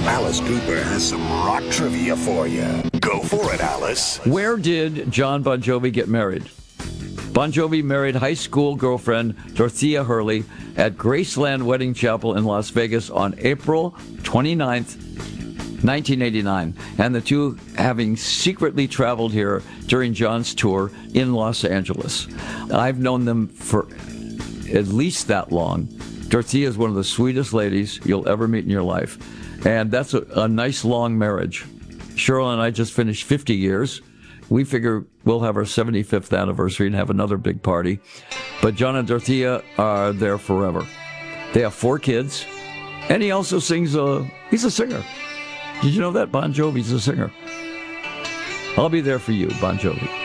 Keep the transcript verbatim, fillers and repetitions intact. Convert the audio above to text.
Alice Cooper has some rock trivia for you. Go for it, Alice. Where did John Bon Jovi get married? Bon Jovi married high school girlfriend Dorothea Hurley at Graceland Wedding Chapel in Las Vegas on April twenty-ninth, nineteen eighty-nine, and the two having secretly traveled here during John's tour in Los Angeles. I've known them for at least that long. Dorothea is one of the sweetest ladies you'll ever meet in your life, and that's a, a nice long marriage. Cheryl and I just finished fifty years. We figure we'll have our seventy-fifth anniversary and have another big party. But John and Dorothea are there forever. They have four kids, and he also sings, a, he's a singer. Did you know that? Bon Jovi's a singer. I'll be there for you, Bon Jovi.